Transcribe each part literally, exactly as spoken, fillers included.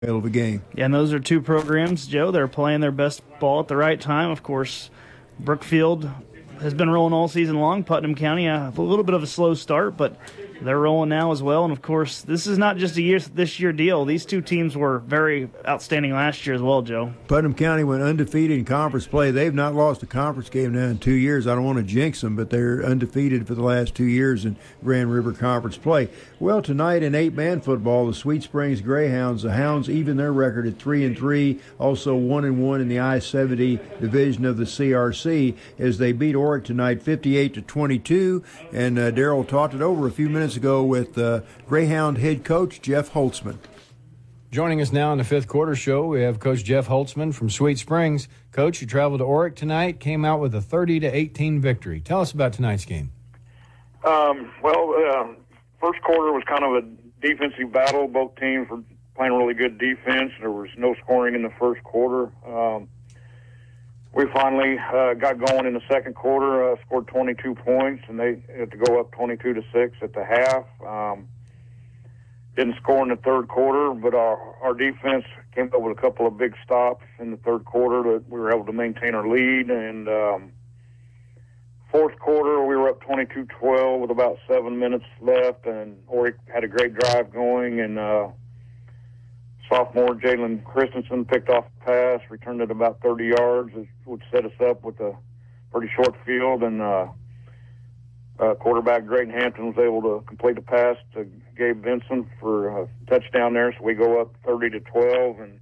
Hell of a game. Yeah, and those are two programs, Joe. They're playing their best ball at the right time. Of course, Brookfield has been rolling all season long. Putnam County, a little bit of a slow start, but they're rolling now as well. And, of course, this is not just a year, this year deal. These two teams were very outstanding last year as well, Joe. Putnam County went undefeated in conference play. They've not lost a conference game now in two years. I don't want to jinx them, but they're undefeated for the last two years in Grand River Conference play. Well, tonight in eight-man football, the Sweet Springs Greyhounds, the Hounds even their record at three and three, also one and one in the I seventy division of the C R C as they beat Oric tonight fifty-eight to twenty-two. And uh, Darrell talked it over a few minutes ago with uh, Greyhound head coach Jeff Holtzman. Joining us now in the fifth quarter show, we have Coach Jeff Holtzman from Sweet Springs. Coach, you traveled to Oric tonight, came out with a thirty to eighteen victory. Tell us about tonight's game. Um, well, uh, first quarter was kind of a defensive battle. Both teams were playing really good defense. There was no scoring in the first quarter. Um, we finally uh, got going in the second quarter, uh, scored twenty-two points, and they had to go up twenty-two to six at the half. Um, didn't score in the third quarter, but our, our defense came up with a couple of big stops in the third quarter that we were able to maintain our lead. And um, fourth quarter, we were up twenty-two twelve with about seven minutes left, and Oric had a great drive going, and uh, sophomore Jalen Christensen picked off a pass, returned it about thirty yards, which would set us up with a pretty short field, and uh, uh, quarterback Drayton Hampton was able to complete a pass to Gabe Vinson for a touchdown there, so we go up thirty to twelve, and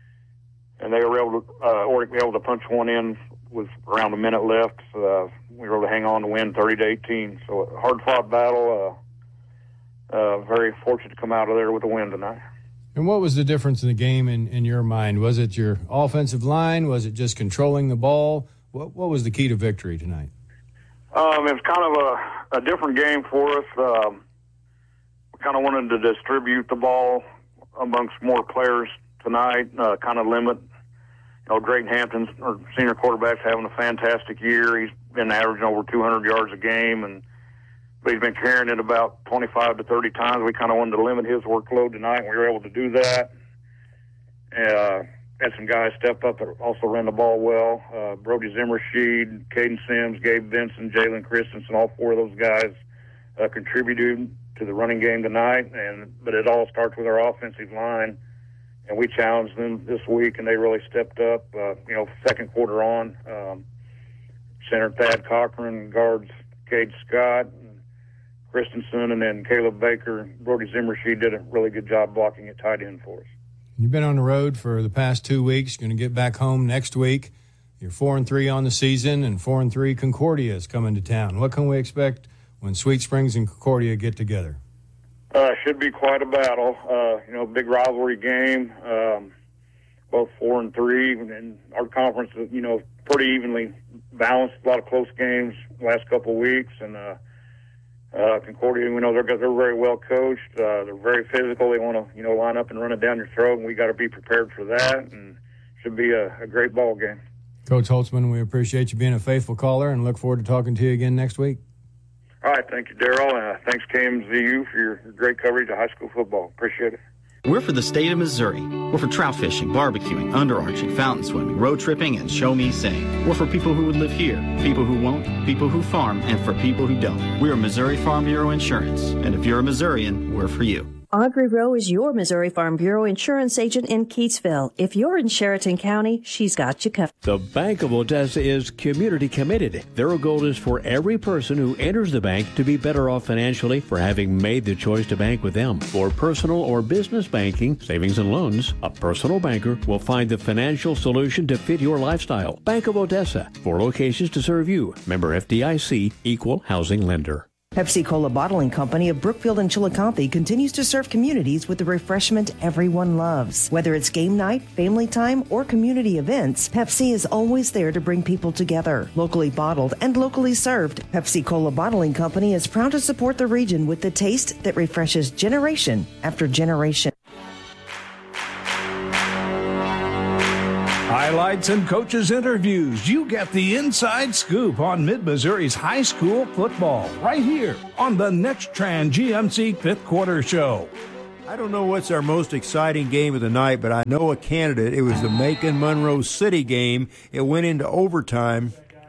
and they were able to, uh, Oric was able to punch one in with around a minute left. So, uh, we were able to hang on to win thirty to eighteen. So a hard-fought battle. Uh, uh, very fortunate to come out of there with a win tonight. And what was the difference in the game in, in your mind? Was it your offensive line? Was it just controlling the ball? What, what was the key to victory tonight? Um, it was kind of a, a different game for us. Um, we kind of wanted to distribute the ball amongst more players tonight, uh, kind of limit. You know, Drayton Hampton's, our senior quarterback's having a fantastic year. He's been averaging over two hundred yards a game, and but he's been carrying it about twenty-five to thirty times. We kind of wanted to limit his workload tonight, and we were able to do that. Uh, had some guys step up that also ran the ball well. Uh, Brody Zimmershed, Caden Sims, Gabe Vinson, Jalen Christensen, all four of those guys uh, contributed to the running game tonight. And but it all starts with our offensive line, and we challenged them this week, and they really stepped up. Uh, you know, second quarter on, um, center Thad Cochran, guards Cade Scott, and Christensen, and then Caleb Baker and Brody Zimmershed did a really good job blocking at tight end for us. You've been on the road for the past two weeks. You're going to get back home next week. You're four and three on the season, and four and three Concordia is coming to town. What can we expect when Sweet Springs and Concordia get together? Uh, should be quite a battle. Uh, you know, big rivalry game. Um, both four and three, and our conference is, you know, pretty evenly balanced. A lot of close games last couple of weeks, and uh, uh, Concordia, you know, they're they're very well coached. Uh, they're very physical. They want to, you know, line up and run it down your throat, and we got to be prepared for that. And should be a, a great ball game. Coach Holtzman, we appreciate you being a faithful caller, and look forward to talking to you again next week. All right, thank you, Darrell. Uh, thanks, K M Z U, for your great coverage of high school football. Appreciate it. We're for the state of Missouri. We're for trout fishing, barbecuing, underarching, fountain swimming, road tripping, and show me sing. We're for people who would live here, people who won't, people who farm, and for people who don't. We're Missouri Farm Bureau Insurance, and if you're a Missourian, we're for you. Audrey Rowe is your Missouri Farm Bureau insurance agent in Keatsville. If you're in Sheraton County, she's got you covered. The Bank of Odessa is community committed. Their goal is for every person who enters the bank to be better off financially for having made the choice to bank with them. For personal or business banking, savings and loans, a personal banker will find the financial solution to fit your lifestyle. Bank of Odessa, four locations to serve you. Member F D I C, equal housing lender. Pepsi-Cola Bottling Company of Brookfield and Chillicothe continues to serve communities with the refreshment everyone loves. Whether it's game night, family time, or community events, Pepsi is always there to bring people together. Locally bottled and locally served, Pepsi-Cola Bottling Company is proud to support the region with the taste that refreshes generation after generation. Highlights and coaches' interviews. You get the inside scoop on Mid-Missouri's high school football right here on the Next Trans G M C fifth Quarter Show. I don't know what's our most exciting game of the night, but I know a candidate. It was the Macon-Monroe City game. It went into overtime.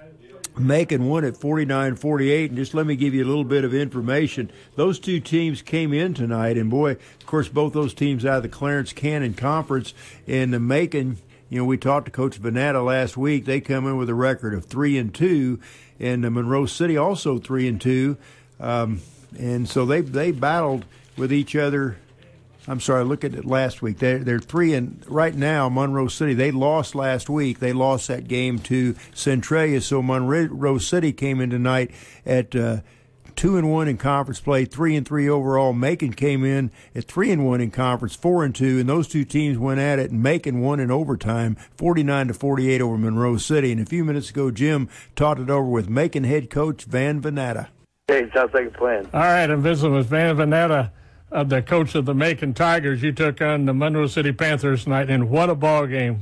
Macon won at forty-nine forty-eight, and just let me give you a little bit of information. Those two teams came in tonight, and boy, of course, both those teams out of the Clarence Cannon Conference. And the Macon, you know, we talked to Coach Vanetta last week. They come in with a record of three and two, and the Monroe City also three and two, um, and so they they battled with each other. I'm sorry, look at it last week. They're, they're three and right now, Monroe City, they lost last week. They lost that game to Centralia. So Monroe City came in tonight at uh, two and one in conference play, three and three overall. Macon came in at three and one in conference, four and two, and those two teams went at it, and Macon won in overtime, forty-nine to forty-eight over Monroe City. And a few minutes ago, Jim talked it over with Macon head coach Van Vanetta. Hey, sounds like a plan. All right, I'm visiting with Van Vanetta, Uh, the coach of the Macon Tigers. You took on the Monroe City Panthers tonight, and what a ball game.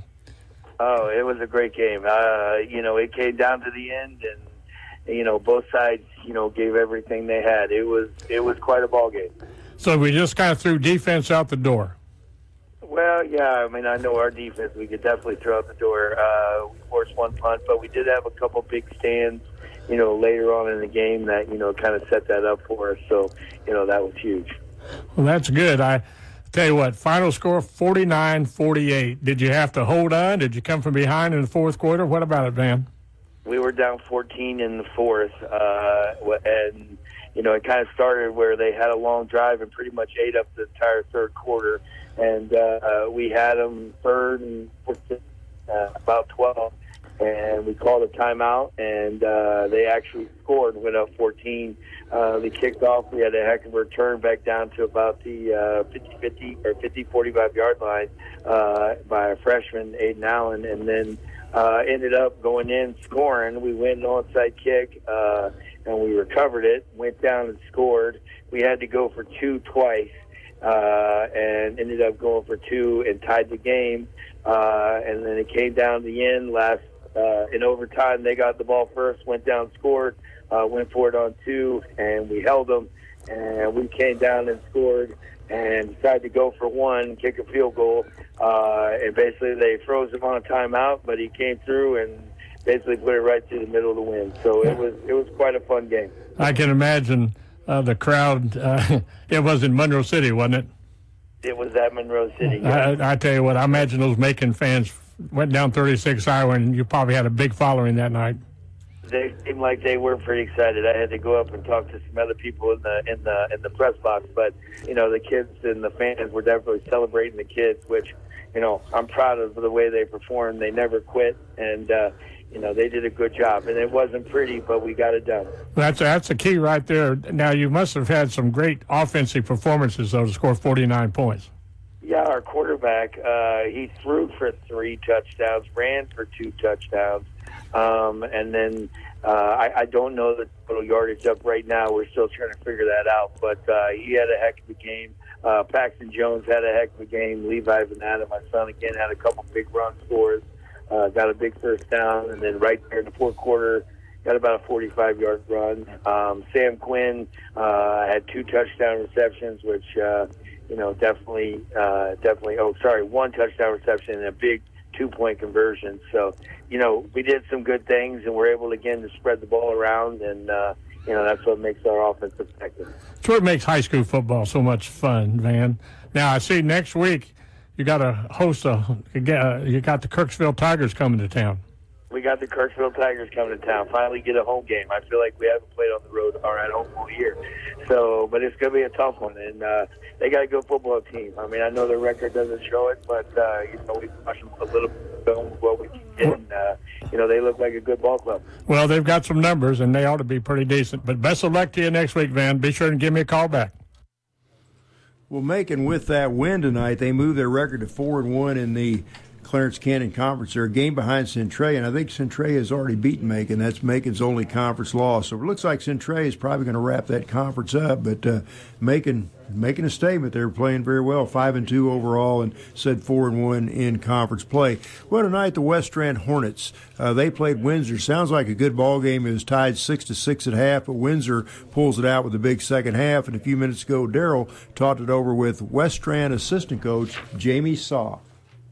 Oh, it was a great game. Uh, you know, it came down to the end, and, you know, both sides, you know, gave everything they had. It was it was quite a ball game. So we just kind of threw defense out the door. Well, yeah, I mean, I know our defense, we could definitely throw out the door. Uh, we forced one punt, but we did have a couple big stands, you know, later on in the game that, you know, kind of set that up for us. So, you know, that was huge. Well, that's good. I tell you what, final score forty-nine forty-eight. Did you have to hold on? Did you come from behind in the fourth quarter? What about it, Van? We were down fourteen in the fourth, uh, and, you know, it kind of started where they had a long drive and pretty much ate up the entire third quarter. And uh, we had them third and uh, about twelve, and we called a timeout, and uh, they actually scored, went up fourteen. Uh, they kicked off. We had a heck of a return back down to about the uh, fifty fifty or fifty forty-five yard line uh, by a freshman, Aiden Allen, and then uh, ended up going in scoring. We went an onside kick, uh, and we recovered it, went down and scored. We had to go for two twice, uh, and ended up going for two and tied the game. Uh, and then it came down to the end. Last uh, in overtime, they got the ball first, went down, scored. Uh, went for it on two, and we held them, and we came down and scored and decided to go for one, kick a field goal, uh, and basically they froze him on a timeout, but he came through and basically put it right through the middle of the wind. So it was it was quite a fun game. I can imagine uh, the crowd. Uh, it was in Monroe City, wasn't it? It was at Monroe City. Yeah. I, I tell you what, I imagine those Macon fans went down thirty-six Iowa, and you probably had a big following that night. They seemed like they were pretty excited. I had to go up and talk to some other people in the in the in the press box, but you know the kids and the fans were definitely celebrating the kids, which you know I'm proud of the way they performed. They never quit, and uh, you know they did a good job. And it wasn't pretty, but we got it done. That's that's the key right there. Now you must have had some great offensive performances though to score forty-nine points. Yeah, our quarterback uh, he threw for three touchdowns, ran for two touchdowns. Um, and then uh, I, I don't know the total yardage up right now. We're still trying to figure that out. But uh, he had a heck of a game. Uh, Paxton Jones had a heck of a game. Levi Vanetta, my son, again, had a couple big run scores. Uh, got a big first down. And then right there in the fourth quarter, got about a forty-five yard run. Um, Sam Quinn uh, had two touchdown receptions, which, uh, you know, definitely, uh, definitely, oh, sorry, one touchdown reception and a big two-point conversion. So, you know, we did some good things, and we're able, again, to spread the ball around, and, uh, you know, that's what makes our offense effective. That's what makes high school football so much fun, Van. Now, I see next week you got to host a – you got the Kirksville Tigers coming to town. We got the Kirksville Tigers coming to town. Finally get a home game. I feel like we haven't played on the road or at home all year. So, but it's going to be a tough one, and uh, they got a good football team. I mean, I know their record doesn't show it, but, uh, you know, we watch them a little bit of what we can get, and, uh, you know, they look like a good ball club. Well, they've got some numbers, and they ought to be pretty decent. But best of luck to you next week, Van. Be sure and give me a call back. Well, Macon, with that win tonight, they moved their record to four and one in the Clarence Canyon Conference. They're a game behind Centray, and I think Centray has already beaten Macon. That's Macon's only conference loss. So it looks like Centray is probably going to wrap that conference up. But uh, Macon making a statement. They're playing very well, five and two overall, and said four and one in conference play. Well, tonight the West Strand Hornets, uh, they played Windsor. Sounds like a good ball game. It was tied six to six at half, but Windsor pulls it out with a big second half. And a few minutes ago, Darrell talked it over with West Strand assistant coach Jamie Saw.